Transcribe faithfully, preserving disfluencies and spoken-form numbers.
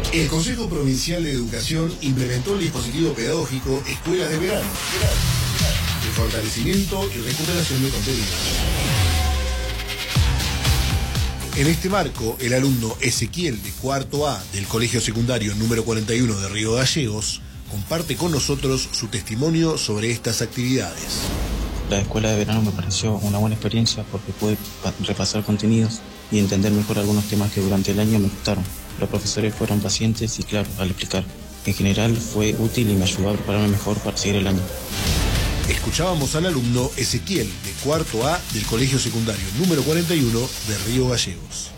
El Consejo Provincial de Educación implementó el dispositivo pedagógico Escuelas de Verano, de fortalecimiento y recuperación de contenidos. En este marco, el alumno Ezequiel de cuarto A del Colegio Secundario número cuarenta y uno de Río Gallegos comparte con nosotros su testimonio sobre estas actividades. La escuela de verano me pareció una buena experiencia porque pude repasar contenidos y entender mejor algunos temas que durante el año me gustaron. Los profesores fueron pacientes y claros al explicar. En general fue útil y me ayudó a prepararme mejor para seguir el año. Escuchábamos al alumno Ezequiel de cuarto A del Colegio Secundario número cuarenta y uno de Río Gallegos.